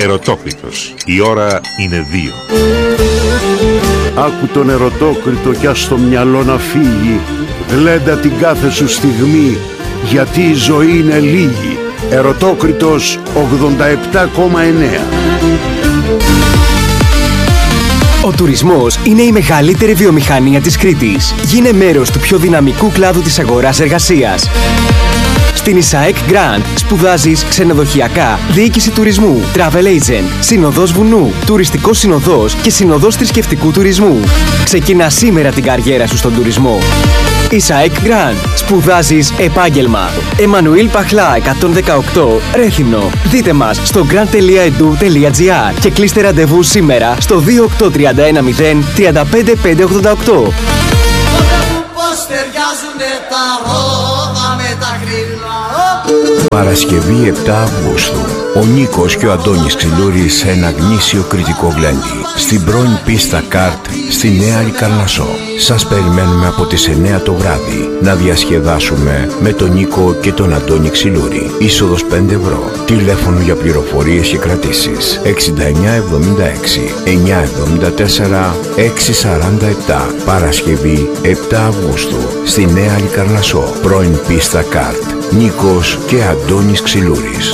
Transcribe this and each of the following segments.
Ερωτόκριτος. Η ώρα είναι 2. Άκου τον ερωτόκριτο κι ας το μυαλό να φύγει. Γλέντα την κάθε σου στιγμή, γιατί η ζωή είναι λίγη. Ερωτόκριτος 87,9. Ο τουρισμός είναι η μεγαλύτερη βιομηχανία της Κρήτης. Γίνε μέρος του πιο δυναμικού κλάδου της αγοράς εργασίας. Στην ΙΣΑΕΚ Grand σπουδάζεις ξενοδοχειακά, διοίκηση τουρισμού, travel agent, συνοδός βουνού, τουριστικός συνοδός και συνοδός θρησκευτικού τουρισμού. Ξεκινά σήμερα την καριέρα σου στον τουρισμό. ΙΣΑΕΚ Grand. Σπουδάζεις επάγγελμα. Εμμανουήλ Παχλά 118 Ρέθυμνο. Δείτε μας στο grand.edu.gr και κλείστε ραντεβού σήμερα στο 28310 35588. Παρασκευή 7 Αυγούστου. Ο Νίκος και ο Αντώνης Ξυλούρης σε ένα γνήσιο κρητικό γλέντι στην πρώην πίστα Καρτ στη Νέα Λικαρνασσό. Σας περιμένουμε από τις 9 το βράδυ να διασκεδάσουμε με τον Νίκο και τον Αντώνη Ξυλούρη. Είσοδος 5 ευρώ. Τηλέφωνο για πληροφορίες και κρατήσεις 6976 974 647. Παρασκευή 7 Αυγούστου στη Νέα Λικαρνασσό. Πρώην πίστα Καρτ. Νίκος και Αντώνης Ξυλούρης.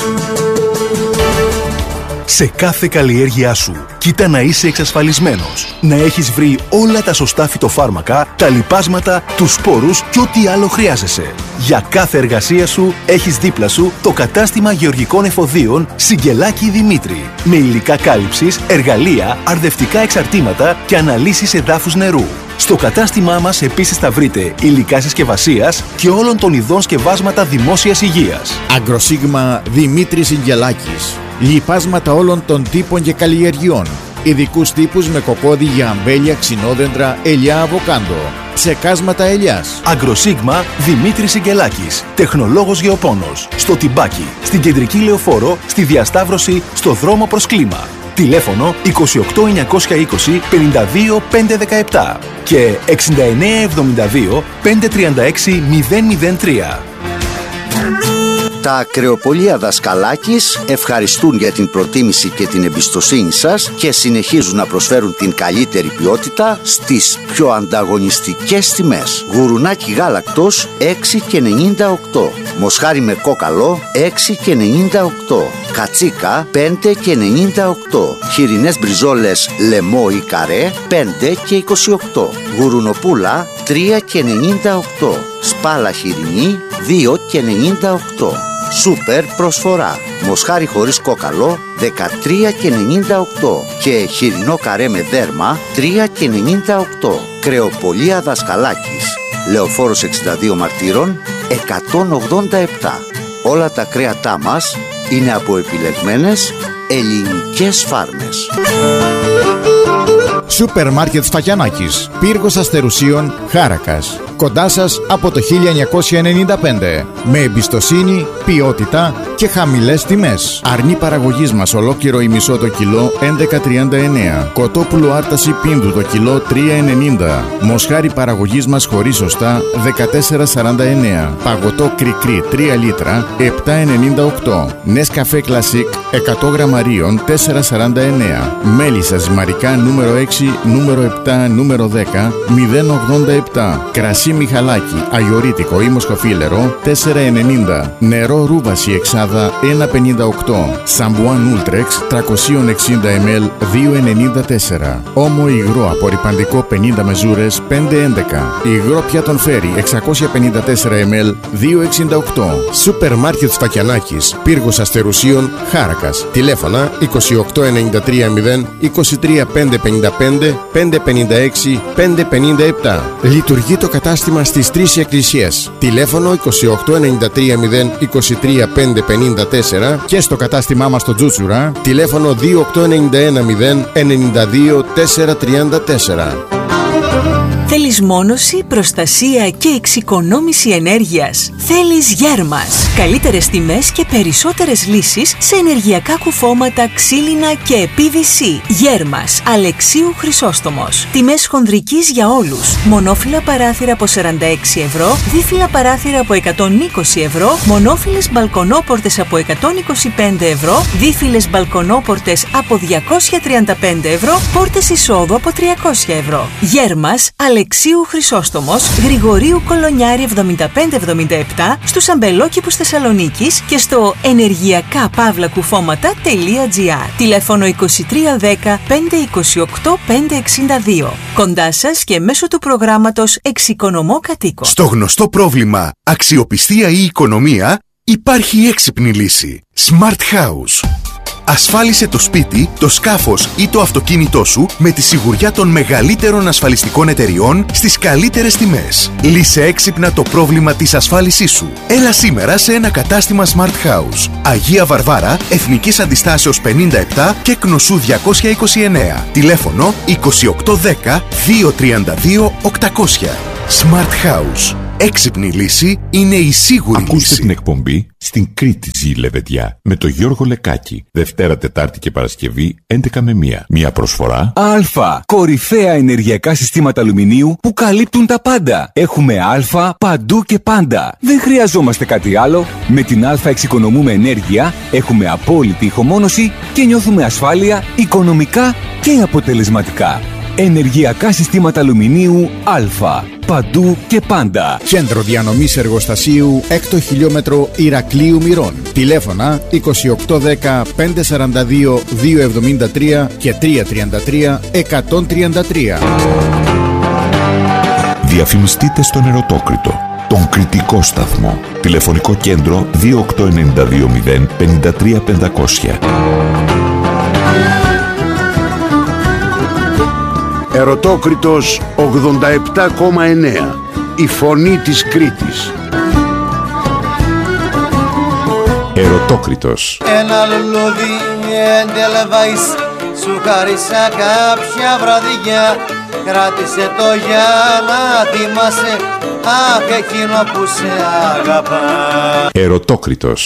Σε κάθε καλλιέργειά σου, κοίτα να είσαι εξασφαλισμένος. Να έχεις βρει όλα τα σωστά φυτοφάρμακα, τα λιπάσματα, τους σπόρους και ό,τι άλλο χρειάζεσαι. Για κάθε εργασία σου, έχεις δίπλα σου το κατάστημα γεωργικών εφοδίων Σιγκελάκη Δημήτρη. Με υλικά κάλυψης, εργαλεία, αρδευτικά εξαρτήματα και αναλύσεις εδάφους νερού. Στο κατάστημά μας επίσης θα βρείτε υλικά συσκευασίας και όλων των ειδών σκευάσματα δημόσιας υγείας. Αγκροσίγμα Δημήτρης Σιγκελάκης. Λιπάσματα όλων των τύπων και καλλιεργειών. Ειδικούς τύπους με κοκόδι για αμπέλια, ξινόδεντρα, ελιά, αβοκάντο. Ψεκάσματα ελιάς. Αγκροσίγμα Δημήτρης Σιγκελάκης. Τεχνολόγος γεωπόνος. Στο Τιμπάκι, στην Κεντρική Λεωφόρο, στη Διασταύρωση, στο δρόμο προς Κλίμα. Τηλέφωνο 28 920 52 517 και 69 72 536 003. Τα ακρεοπολία Δασκαλάκης ευχαριστούν για την προτίμηση και την εμπιστοσύνη σας και συνεχίζουν να προσφέρουν την καλύτερη ποιότητα στις πιο ανταγωνιστικές τιμές. Γουρουνάκι γάλακτος 6,98. Μοσχάρι με κόκαλο 6,98. Κατσίκα 5,98. Χοιρινές μπριζόλες λεμό ή καρέ 5,28. Γουρουνοπούλα 3,98. Σπάλα χοιρινή 2,98. Σούπερ προσφορά. Μοσχάρι χωρίς κόκαλο 13,98 και χοιρινό καρέ με δέρμα 3,98. Κρεοπολία Δασκαλάκης. Λεωφόρος 62 Μαρτύρων 187. Όλα τα κρέατά μας είναι από επιλεγμένες ελληνικές φάρμες. Σούπερ μάρκετ Σφακιανάκης. Πύργος Αστερουσίων, Χάρακας. Κοντά σας από το 1995. Με εμπιστοσύνη, ποιότητα και χαμηλές τιμές. Αρνή παραγωγής μας ολόκληρο ή μισό το κιλό 11,39. Κοτόπουλο άρταση πίνδου το κιλό 3,90. Μοσχάρι παραγωγής μας χωρίς οστά 14,49. Παγωτό κρικρί 3 λίτρα 7,98. Νεσκαφέ κλασικ 100 γραμμαρίων 4,49. Μέλισσα ζυμαρικά νούμερο 6, νούμερο 7, νούμερο 10 0,87. Κρασί Μιχαλάκι αγιορίτικο ή μοσχοφίλερο 4,90. Νερό ρούβαση εξάδα 1,58. Σαμπουάν Ούλτρεξ 360 ml 2,94. Όμο υγρό απορρυπαντικό 50 μεζούρες 5,11. Υγρό πιάτον φέρι 654 ml 2,68. Σούπερ μάρκετ Σφακιανάκης. Πύργος Αστερουσίων, Χάρακας. Τηλέφωνα 28930 23 555 556 557. Λειτουργεί το κατάστημα στις 3 εκκλησίες. Τηλέφωνο 28930 23 554 και στο κατάστημά μας στο Τζούτσουρα τηλέφωνο 28910 92 434. Θέλεις μόνωση, προστασία και εξοικονόμηση ενέργειας? Θέλεις Γέρμας. Καλύτερες τιμές και περισσότερες λύσεις σε ενεργειακά κουφώματα, ξύλινα και PVC. Γέρμας, Αλεξίου Χρυσόστομος. Τιμές χονδρικής για όλους. Μονόφυλλα παράθυρα από 46 ευρώ, δίφυλλα παράθυρα από 120 ευρώ, μονόφυλλες μπαλκονόπορτες από 125 ευρώ, δίφυλλες μπαλκονόπορτες από 235 ευρώ, πόρτες εισόδου από 300 ευρώ. Γέρμας, Αλεξίου Χρυσόστομος, Γρηγορίου Κολονιάρη 7577, στους αμπελόκηπους Θεσσαλονίκης και στο ενεργειακά-κουφώματα.gr. Τηλέφωνο 2310 528 562. Κοντά σας και μέσω του προγράμματος Εξοικονομώ Κατοίκο. Στο γνωστό πρόβλημα αξιοπιστία ή οικονομία υπάρχει η έξυπνη λύση. Smart House. Ασφάλισε το σπίτι, το σκάφος ή το αυτοκίνητό σου με τη σιγουριά των μεγαλύτερων ασφαλιστικών εταιριών στις καλύτερες τιμές. Λύσε έξυπνα το πρόβλημα της ασφάλισής σου. Έλα σήμερα σε ένα κατάστημα Smart House. Αγία Βαρβάρα, Εθνικής Αντιστάσεως 57 και Κνωσού 229. Τηλέφωνο 2810 232 800. Smart House. Έξυπνη λύση είναι η σίγουρη λύση. Ακούστε την εκπομπή «Στην Κρήτη ζει η Λεβεντιά» με τον Γιώργο Λεκάκη. Δευτέρα, Τετάρτη και Παρασκευή 11 με 1. Μια προσφορά Α. Κορυφαία ενεργειακά συστήματα αλουμινίου που καλύπτουν τα πάντα. Έχουμε Α παντού και πάντα. Δεν χρειαζόμαστε κάτι άλλο. Με την Α εξοικονομούμε ενέργεια, έχουμε απόλυτη ηχομόνωση και νιώθουμε ασφάλεια οικονομικά και αποτελεσματικά. Ενεργειακά συστήματα αλουμινίου Α. Παντού και πάντα. Κέντρο διανομής εργοστασίου 6ο χιλιόμετρο Ηρακλείου Μυρών. Τηλέφωνα 2810 542 273 και 333 133. Διαφημιστείτε στον Ερωτόκριτο, τον κριτικό σταθμό. Τηλεφωνικό κέντρο 28920 53 500. Ερωτόκριτος 87,9. Η φωνή της Κρήτης. Ερωτόκριτος. Ένα λουλούδι εντελβάεις, σου χάρισα κάποια βραδιά. Κράτησε το για να θυμάσαι, αχ εκείνο που σε αγαπά. Ερωτόκριτος.